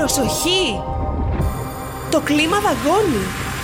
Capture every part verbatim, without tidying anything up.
Προσοχή! Το κλίμα δαγκώνει.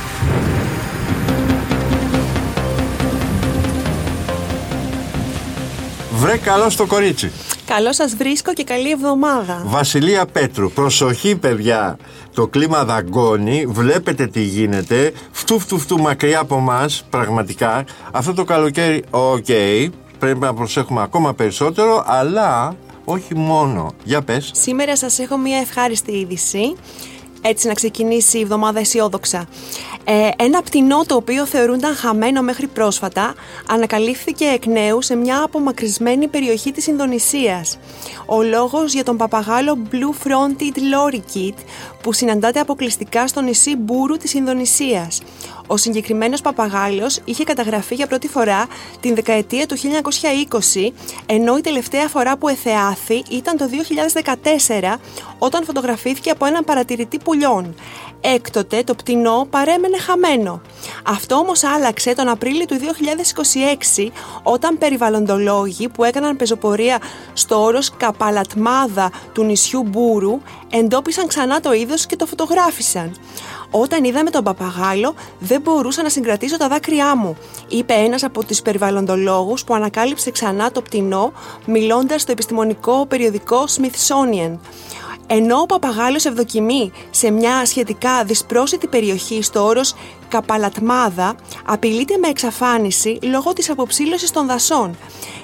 Βρε καλό στο κορίτσι. Καλώς σας βρίσκω και καλή εβδομάδα. Βασιλεία Πέτρου, προσοχή παιδιά. Το κλίμα δαγκώνει, βλέπετε τι γίνεται. Φτου φτου φτου μακριά από μας, πραγματικά. Αυτό το καλοκαίρι, οκ, okay, πρέπει να προσέχουμε ακόμα περισσότερο, αλλά όχι μόνο. Για πες. Σήμερα σας έχω μια ευχάριστη είδηση. Έτσι να ξεκινήσει η εβδομάδα αισιόδοξα. Ε, ένα πτηνό το οποίο θεωρούνταν χαμένο μέχρι πρόσφατα ανακαλύφθηκε εκ νέου σε μια απομακρυσμένη περιοχή της Ινδονησίας. Ο λόγος για τον παπαγάλο Blue Fronted Lorikeet που συναντάται αποκλειστικά στο νησί Μπούρου της Ινδονησίας. Ο συγκεκριμένος παπαγάλος είχε καταγραφεί για πρώτη φορά την δεκαετία του χίλια εννιακόσια είκοσι, ενώ η τελευταία φορά που εθεάθη ήταν το δύο χιλιάδες δεκατέσσερα, όταν φωτογραφήθηκε από έναν παρατηρητή πουλιών. Έκτοτε το πτηνό παρέμενε χαμένο. Αυτό όμως άλλαξε τον Απρίλιο του δύο χιλιάδες είκοσι έξι, όταν περιβαλλοντολόγοι που έκαναν πεζοπορία στο όρος Καπαλατμάδα του νησιού Μπούρου εντόπισαν ξανά το είδος και το φωτογράφησαν. «Όταν είδαμε τον παπαγάλο, δεν μπορούσα να συγκρατήσω τα δάκρυά μου», είπε ένας από τους περιβαλλοντολόγους που ανακάλυψε ξανά το πτηνό, μιλώντας στο επιστημονικό περιοδικό Smithsonian. Ενώ ο παπαγάλος ευδοκιμεί σε μια σχετικά δυσπρόσιτη περιοχή στο όρος Καπαλατμάδα, απειλείται με εξαφάνιση λόγω της αποψήλωσης των δασών.